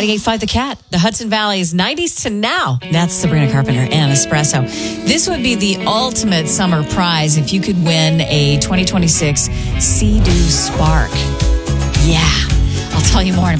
98.5 The Cat, the Hudson Valley's 90s to now. That's Sabrina Carpenter and Espresso. This would be the ultimate summer prize if you could win a 2026 Sea-Doo Spark. Yeah, I'll tell you more in about